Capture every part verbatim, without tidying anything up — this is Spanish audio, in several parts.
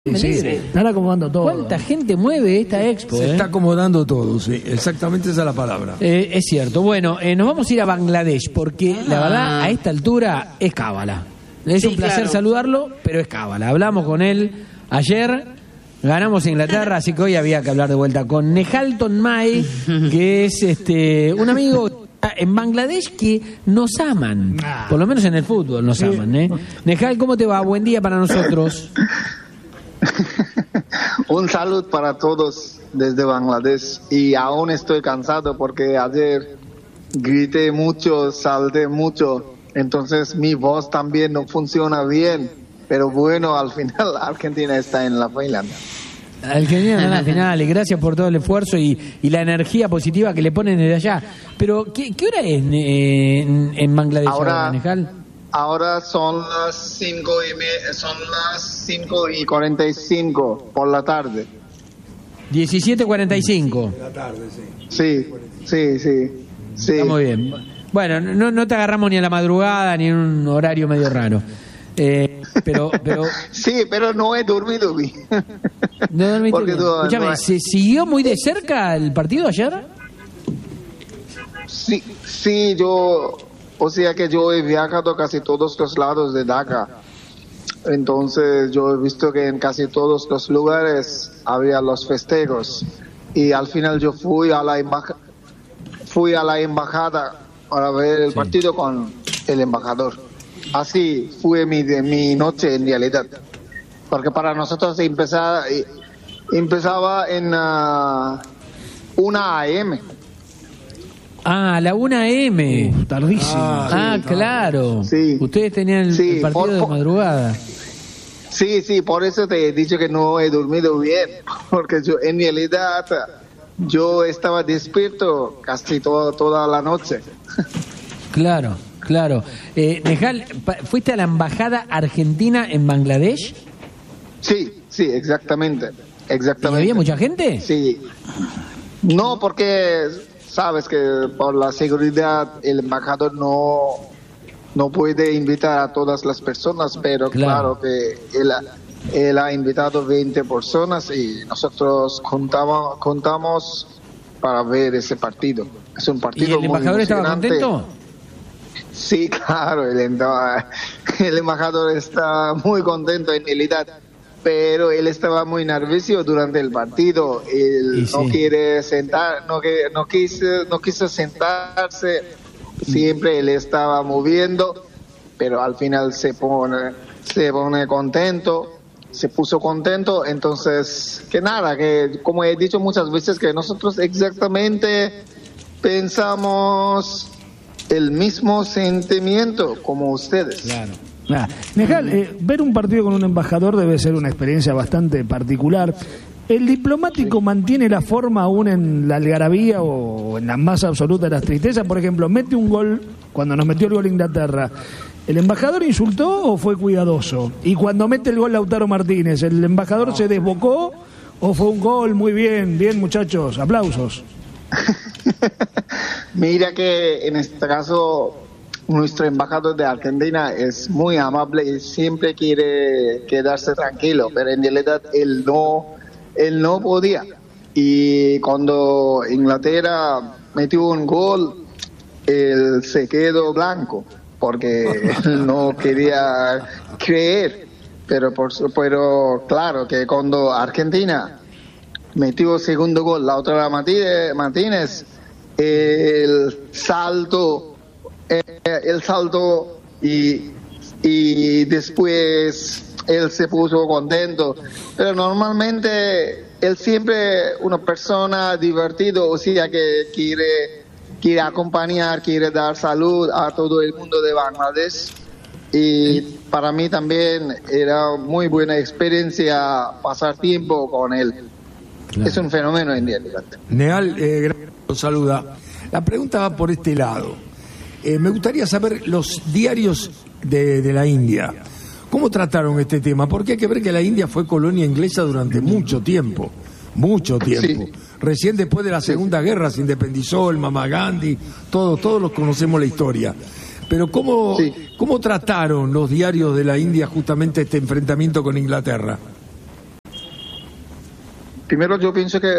Sí, sí, están acomodando todo. ¿Cuánta gente mueve esta expo? Se eh? está acomodando todo, sí, exactamente esa es la palabra. Eh, es cierto. Bueno, eh, nos vamos a ir a Bangladesh porque la verdad a esta altura es cábala. Es Sí, un placer claro. saludarlo, pero es cábala. Hablamos con él ayer, ganamos Inglaterra, así que hoy había que hablar de vuelta con Nehal Tonmay, que es este un amigo en Bangladesh que nos aman, por lo menos en el fútbol nos aman. ¿eh? Nehal, ¿cómo te va? Buen día para nosotros. Un saludo para todos desde Bangladesh y aún estoy cansado porque ayer grité mucho, salté mucho, entonces mi voz también no funciona bien, pero bueno, al final Argentina está en la final. Argentina en la final, y gracias por todo el esfuerzo y, y la energía positiva que le ponen desde allá. Pero, ¿qué, qué hora es eh, en, en Bangladesh Ahora- ahora, Nehal? Ahora son las cinco y me- son las cinco y cuarenta y cinco por la tarde. diecisiete cuarenta y cinco. Sí, sí, sí, sí. Está muy bien. Bueno, no, no te agarramos ni a la madrugada ni en un horario medio raro. Eh, pero, pero Sí, pero no he dormido bien. no dormiste Porque bien. tú- Escúchame, no- ¿se siguió muy de cerca el partido ayer? Sí, sí, yo, o sea que yo he viajado casi todos los lados de Dhaka. Entonces yo he visto que en casi todos los lugares había los festejos. Y al final yo fui a la embaja- fui a la embajada para ver el Sí. partido con el embajador. Así fue mi, de mi noche en realidad. Porque para nosotros empezaba, eh, empezaba en ah, una a eme. Ah, a la una eme. Uf, tardísimo. Ah, claro. Sí. Ustedes tenían el, Sí, el partido por- de por- madrugada. Sí, sí, por eso te he dicho que no he dormido bien, porque yo en realidad yo estaba despierto casi todo, toda la noche. Claro, claro. Eh, Nehal, pa- ¿fuiste a la embajada argentina en Bangladesh? Sí, sí, exactamente, ¿Y exactamente. había mucha gente? Sí, no porque sabes que por la seguridad el embajador no no puede invitar a todas las personas, pero Claro. claro, que él, ha- él ha invitado veinte personas y nosotros contamos contamos para ver ese partido. Es un partido ¿Y el muy embajador estaba emocionante. contento? Sí, claro, el, enta- el embajador está muy contento en realidad, pero él estaba muy nervioso durante el partido. Él Y no sí. quiere sentar, no que no quiso, no quiso sentarse. Siempre él estaba moviendo, pero al final se pone, se pone contento, se puso contento. Entonces, que nada, que como he dicho muchas veces, que nosotros exactamente pensamos el mismo sentimiento como ustedes. Claro. Ah, Nehal, eh, ver un partido con un embajador debe ser una experiencia bastante particular. ¿El diplomático mantiene la forma aún en la algarabía o en la más absoluta de las tristezas? Por ejemplo, mete un gol, cuando nos metió el gol Inglaterra, ¿el embajador insultó o fue cuidadoso? Y cuando mete el gol Lautaro Martínez, ¿el embajador se desbocó o fue un gol? Muy bien, bien muchachos, aplausos. Mira que en este caso nuestro embajador de Argentina es muy amable y siempre quiere quedarse tranquilo, pero en realidad él no, él no podía. Y cuando Inglaterra metió un gol, él se quedó blanco porque él no quería creer. Pero, por, su- pero claro que cuando Argentina metió segundo gol, la otra Martínez, Martínez el salto, eh, el salto y, y después él se puso contento. Pero normalmente él siempre una persona divertido, o sea que quiere, quiere acompañar, quiere dar salud a todo el mundo de Bangladesh. Y para mí también era muy buena experiencia pasar tiempo con él. Claro. Es un fenómeno en realidad. Nehal, eh, gracias, lo saluda. La pregunta va por este lado. Eh, me gustaría saber los diarios de, de la India. ¿Cómo trataron este tema? Porque hay que ver que la India fue colonia inglesa durante mucho tiempo. Mucho tiempo. Sí. Recién después de la Segunda Guerra se independizó el Mahatma Gandhi. Todos, todos los conocemos la historia. Pero ¿cómo, Sí. ¿cómo trataron los diarios de la India justamente este enfrentamiento con Inglaterra? primero yo pienso que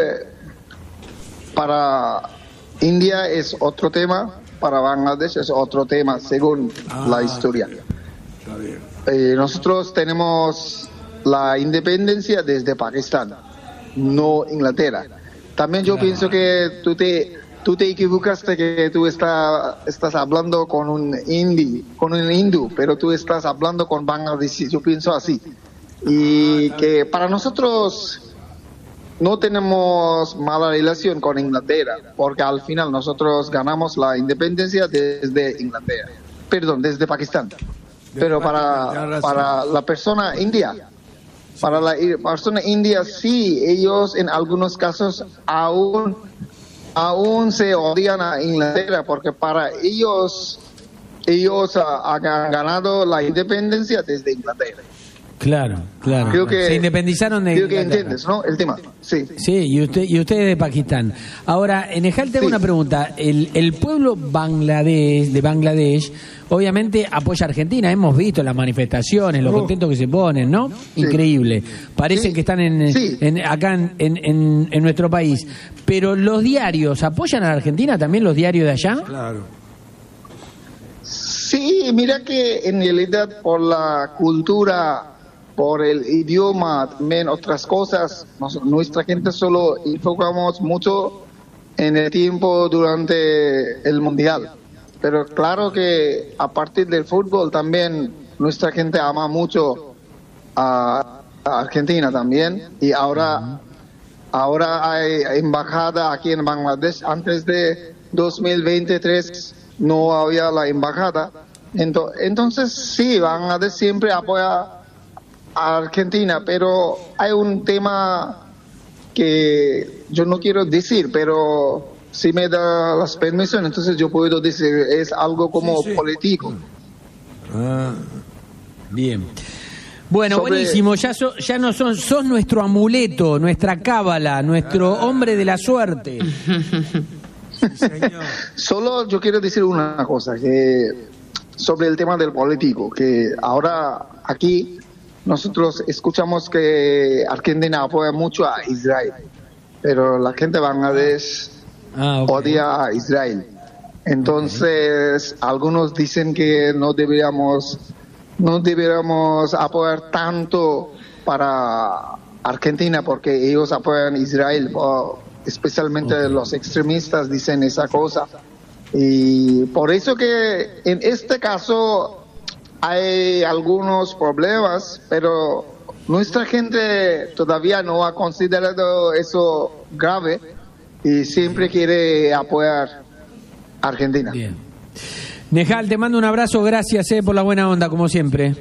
para India es otro tema, para Bangladesh es otro tema, según Ah, la historia. Está bien. Eh, nosotros tenemos la independencia desde Pakistán, no Inglaterra. También yo pienso que tú te tú te equivocaste, que tú está, estás hablando con un hindi, con un hindú, pero tú estás hablando con Bangladesh. Yo pienso así. Y que para nosotros no tenemos mala relación con Inglaterra, porque al final nosotros ganamos la independencia desde Inglaterra, perdón, desde Pakistán. Pero para, para la persona india, para la persona india sí, ellos en algunos casos aún, aún se odian a Inglaterra, porque para ellos, ellos han ganado la independencia desde Inglaterra. Claro, claro. Creo que, se independizaron de creo que Inglaterra. entiendes, ¿no? El tema, sí. Sí, y usted y usted es de Pakistán. Ahora, en Nejal te hago Sí. una pregunta. El, el pueblo Bangladesh, de Bangladesh, obviamente apoya a Argentina. Hemos visto las manifestaciones, lo Oh. contentos que se ponen, ¿no? Increíble. Parece Sí. que están en, Sí. en- acá en, en- en nuestro país. Pero los diarios, ¿apoyan a la Argentina también los diarios de allá? Claro. Sí, mira que en realidad por la cultura, por el idioma, también otras cosas, nos- nuestra gente solo enfocamos mucho en el tiempo durante el mundial. Pero claro que a partir del fútbol también nuestra gente ama mucho a, a Argentina también. Y ahora, ahora hay embajada aquí en Bangladesh. Antes de dos mil veintitrés no había la embajada. Ento- Entonces sí, Bangladesh siempre apoya a Argentina, pero hay un tema que yo no quiero decir, pero si me da las permisiones, entonces yo puedo decir, es algo como Sí, sí. político. Ah, Bien. Bueno, Sobre- buenísimo. Ya, so- ya no son, sos nuestro amuleto, nuestra cábala, nuestro hombre de la suerte. señor. Solo yo quiero decir una cosa, que sobre el tema del político, que ahora aquí nosotros escuchamos que Argentina apoya mucho a Israel, pero la gente de Bangladesh Ah, ok. odia a Israel. Entonces, algunos dicen que no deberíamos, no deberíamos apoyar tanto para Argentina porque ellos apoyan a Israel, o especialmente Ok. los extremistas dicen esa cosa. Y por eso que en este caso hay algunos problemas, pero nuestra gente todavía no ha considerado eso grave y siempre quiere apoyar a Argentina. Bien. Nejal, te mando un abrazo, gracias eh, por la buena onda, como siempre.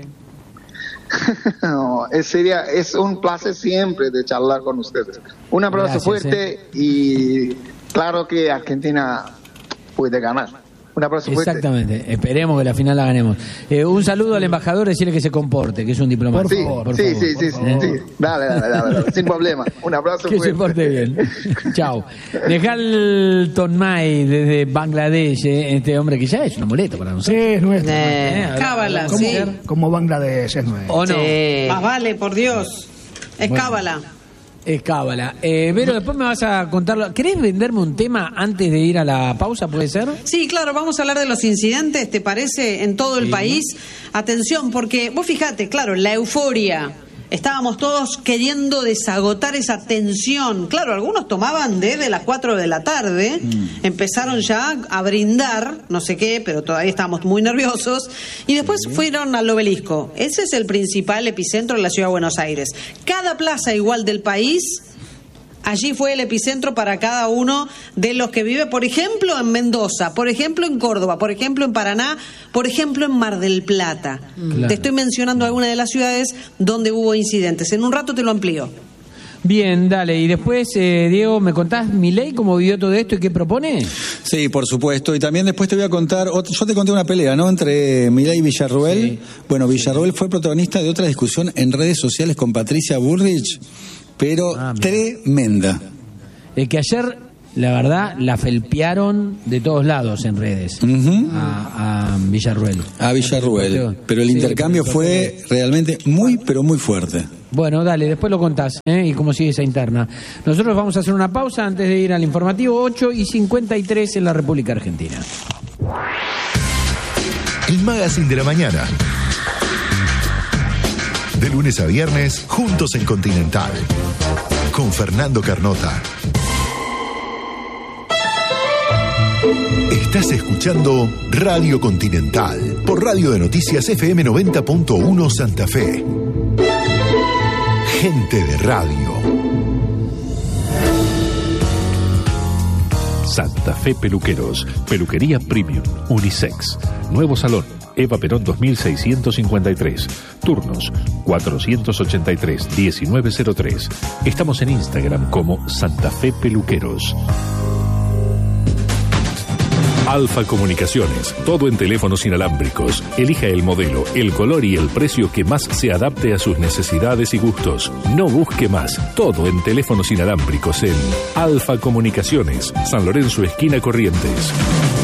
No, es, sería, es un placer siempre de charlar con ustedes. Un abrazo Gracias, fuerte y claro que Argentina puede ganar. Un abrazo fuerte. Exactamente, esperemos que la final la ganemos. Eh, un saludo al embajador, decirle que se comporte, que es un diplomático. Sí, por sí, favor, sí, por sí, favor. sí. Dale, dale, dale, dale, sin problema. Un abrazo Que se fuerte. porte bien. Chao. Nejal Tonmay desde Bangladesh, eh, este hombre que ya es un amuleto para Sí, nosotros. es nuestro. Eh, Cábala, como, sí. como Bangladesh es nuestro. ¿O no? Sí. Más vale, por Dios. Es Bueno. cábala. Es cábala. Eh, Vero, después me vas a contarlo. ¿Querés venderme un tema antes de ir a la pausa, puede ser? Sí, claro, vamos a hablar de los incidentes, ¿te parece? En todo el Sí. país. Atención, porque vos fijate, claro, la euforia. Estábamos todos queriendo desagotar esa tensión. Claro, algunos tomaban desde las cuatro de la tarde, Mm. empezaron ya a brindar, no sé qué, pero todavía estábamos muy nerviosos, y después fueron al obelisco. Ese es el principal epicentro de la ciudad de Buenos Aires. Cada plaza igual del país, allí fue el epicentro para cada uno de los que vive, por ejemplo, en Mendoza, por ejemplo, en Córdoba, por ejemplo, en Paraná, por ejemplo, en Mar del Plata. Claro. Te estoy mencionando algunas de las ciudades donde hubo incidentes. En un rato te lo amplío. Bien, dale. Y después, eh, Diego, ¿me contás Milei cómo vivió todo esto y qué propone? Sí, por supuesto. Y también después te voy a contar, ot- yo te conté una pelea, ¿no? Entre Milei y Villarruel. Sí. Bueno, Villarruel fue protagonista de otra discusión en redes sociales con Patricia Bullrich, pero Ah, mira. tremenda. Es que ayer, la verdad, la felpearon de todos lados en redes Ujú. a, a Villarruel. A Villarruel. Pero el Sí, intercambio pero- fue realmente muy, pero muy fuerte. Bueno, dale, después lo contás, ¿eh? Y cómo sigue esa interna. Nosotros vamos a hacer una pausa antes de ir al informativo. Ocho y cincuenta y tres en la República Argentina. El Magazine de la Mañana. De lunes a viernes, juntos en Continental. Con Fernando Carnota. Estás escuchando Radio Continental por Radio de Noticias F M noventa punto uno Santa Fe. Gente de radio. Santa Fe Peluqueros, peluquería premium, unisex, nuevo salón, Eva Perón dos mil seiscientos cincuenta y tres, turnos cuatrocientos ochenta y tres, diecinueve cero tres. Estamos en Instagram como Santa Fe Peluqueros. Alfa Comunicaciones, todo en teléfonos inalámbricos. Elija el modelo, el color y el precio que más se adapte a sus necesidades y gustos. No busque más, todo en teléfonos inalámbricos en Alfa Comunicaciones, San Lorenzo, esquina Corrientes.